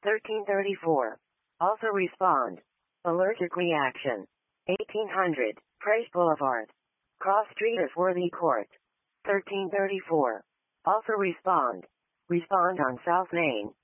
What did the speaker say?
1334. Also respond. Allergic reaction. 1800. Price Boulevard. Cross Street of Worthy Court. 1334. Also respond. Respond on South Main.